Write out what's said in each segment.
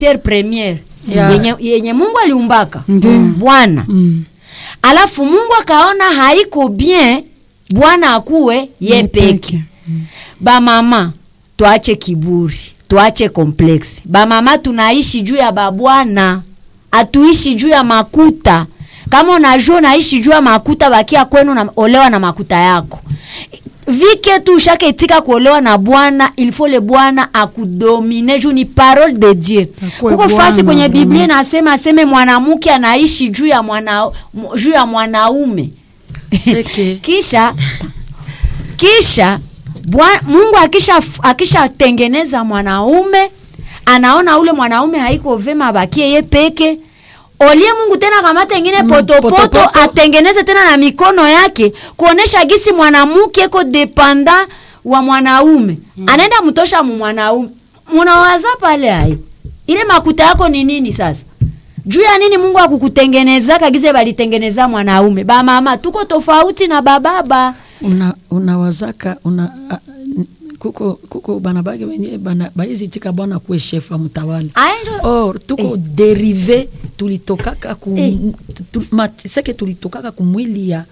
premiere yenye Mungu aliumbaka Bwana. Alafu Mungu akaona haiko bien Bwana akuwe yepeke. Ba mama tuache kiburi, tuache complex. Ba mama tunaishi juu ya babwana, atuishi juu ya makuta. Kama unajua naishi juu ya makuta, bakia kwenu na olewa na makuta yako. Vike tu shaka itika kuolewa na Bwana, il faut le Bwana akudomine juu ni parole de Dieu. Kuko fasi kwenye Biblia nasema aseme mwanamke anaishi juu ya mwanaume. Kisha Mungu akisha tengeneza mwanaume, anaona ule mwanaume haiko vema bakie ye peke. Olie Mungu tena kama tengine poto atengeneze tena na mikono yake kuonesha gisi mwanamke iko dependa wa mwanaume. Anaenda mtosha mwanaume. Munawaza pale hai. Ile makuta yako ni nini sasa? Juu ya nini Mungu akukutengeneza kagize balitengeneza mwanaume? Ba mama tuko tofauti na bababa. Unawazaka kuko banabage wenye baizi tika bwana kuwe chef mtawali. Tuko derivé tulitokaka seke tulitokaka kumwili ya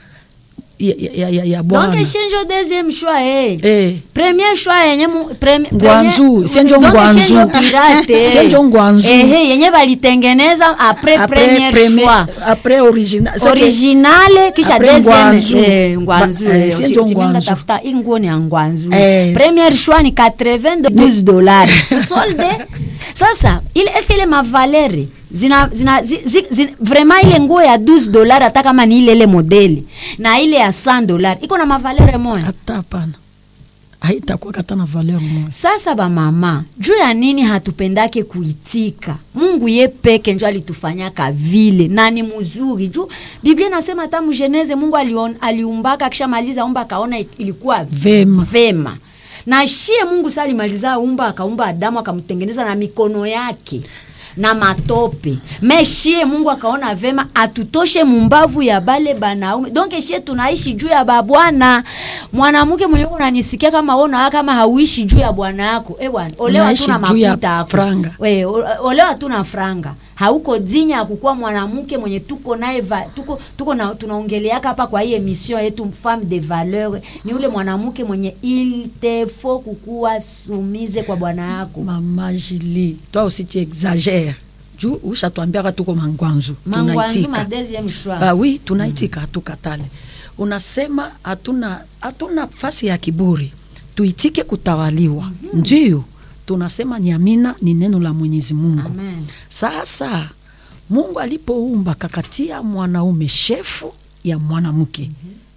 bwana. Donc change deuxième choix premier choix yenye Ngwanzu, senjo Ngwanzu. Senjo Ngwanzu. Yenye balitengeneza après premier choix. Après original kisha deuxième Ngwanzu. Senjo Ngwanzu. Tafuta ingoni ya Ngwanzu. Premier choix ni $92. Solde. Sasa est-ce que ma valeur zina vraiment ile nguo ya $12 hata kama ni ile modeli na ile ya $100 iko na mavalere moja? Hata hapana, haitakuwa hata na valeur moja. Sasa ba mama, juu ya nini hatupendake kuitika? Mungu ye peke ndio alitufanyaka vile na ni mzuri. Juu Biblia inasema hata mjeneze Mungu aliumbaka kisha maliza umba akaona ilikuwa vema. Na shie Mungu sali maliza umba akaumba Adamu akamtengeneza na mikono yake na matope. Meshie Mungu akaona vema atutoshe mumbavu ya bale banaume. Donc shie tunaishi juu ya babwana. Mwanamke mwenye unanisikia kama hauishi juu ya bwana yako. Bwana, olewa tu na makuta yako. Olewa tu na franga. Hauko dinya kukua mwanamke mwenye tuko naye tunaongeleaka hapa kwa hii emission yetu femme de valeur. Ni ule mwanamke mwenye il te faut kukua soumise kwa bwana yako. Mama Julie, toi aussi tu exagères. Juu ushatwambia tuko mangwanzu. Mangwanzu ma deuxième choix. Oui, tunaitika tukatale. Unasema hatuna fasi ya kiburi. Tuitike kutawaliwa. Ndio. Tunasema ni amina, ni neno la Mwenyezi Mungu. Amen. Sasa Mungu alipoumba kakatia mwanaume shefu ya mwanamke.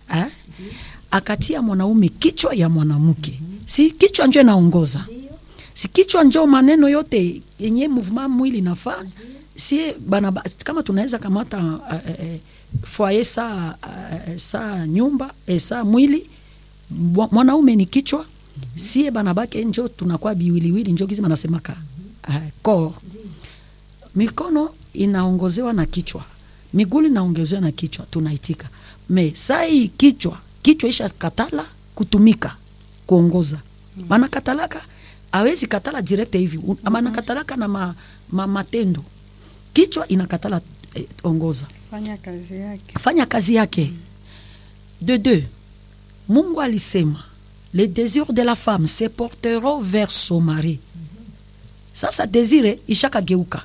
Akatia mwanaume kichwa ya mwanamke. Si kichwa ndio inaongoza. Si kichwa ndio maneno yote yenye movement mwili nafaa. Si kama tunaweza kamata foyer sa nyumba sa mwili, mwanaume ni kichwa. Sie banabake njo tunakuwa biwiliwili njo kizima nasemaka corps. Mikono inaongozewa na kichwa, miguu inaongozewa na kichwa, tunaitika. Me sai kichwa isha katala kutumika kuongoza. Maana katalaka hawezi katala direct hivi, maana katalaka na matendo. Kichwa inakatala ongoza. Fanya kazi yake. De deux, Mungu alisema les désirs de la femme se porteront vers son mari. Sasa désir ishaka geuka.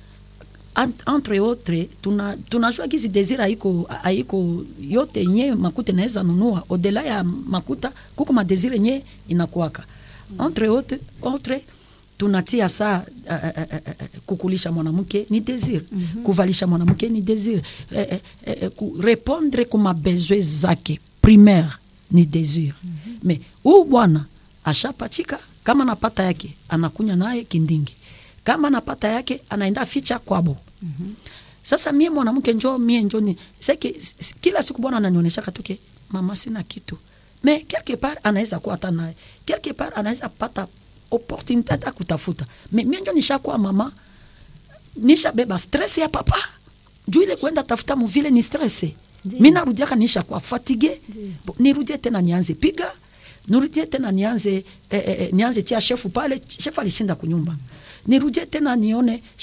Entre autres, tunajua kizi désir haiko yote nye makuta naweza nunua. Odela ya makuta kuko ma désir nye inakuwaka. Entre autres tunatia saa kukulisha mwanamke ni désir, kuvalisha mwanamke ni désir, répondre kwa besoins zake primaire ni désir. Mais bwana ashapachika, kama napata yake anakunya naye kindingi, kama napata yake anaenda ficha kwabo. Sasa mie mwanamke njoo ni seki kila siku bwana ananionyesha katuke mama sina kitu. Mais quelque part anaweza kuwa hata naye, quelque part anaweza pata opportunité ya kutafuta. Mais mie njoo nishakuwa mama, nishabeba stress ya papa. Juu ile kwenda tafuta mvile ni stress. Mimi narudiaka nishakuwa fatigué. Nirudie tena nianze piga. Nirudie tena nianze tia chef pale, chef alishinda kunyumba. Nirudie tena nione